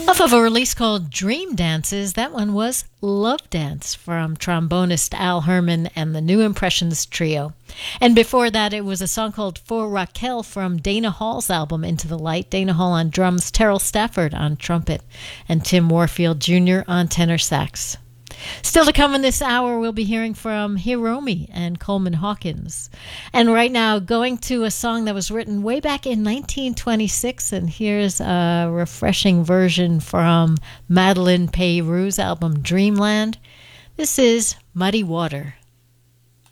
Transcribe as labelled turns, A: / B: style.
A: Off of a release called Dream Dances, that one was Love Dance from trombonist Al Herman and the New Impressions Trio. And before that, it was a song called For Raquel from Dana Hall's album Into the Light. Dana Hall on drums, Terrell Stafford on trumpet, and Tim Warfield Jr. on tenor sax. Still to come in this hour, we'll be hearing from Hiromi and Coleman Hawkins. And right now, going to a song that was written way back in 1926, and here's a refreshing version from Madeline Peyrou's album Dreamland. This is Muddy Water.